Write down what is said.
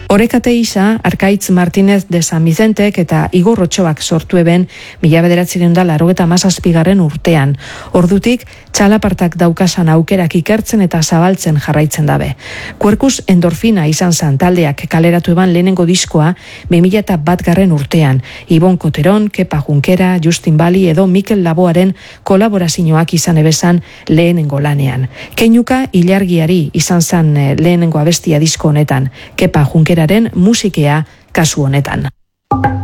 Orekate isa, Arkaitz Martínez de San Vicentek eta Igor Otxoak sortu eben 1987 urtean. Ordutik, txalapartak daukasan aukerak ikertzen eta zabaltzen jarraitzen dabe. Kuerkus endorfina izan zan taldeak kaleratu eban lehenengo diskoa 2001 urtean. Ibon Koteron, Kepa Junkera, Justin Bali edo Mikel Laboaren kolaborazioak izan ebezan lehenengo lanean. Keinuka ilargiari izan zan lehenengo abestia disko honetan. Kepa Junkeraren musikea kasu honetan.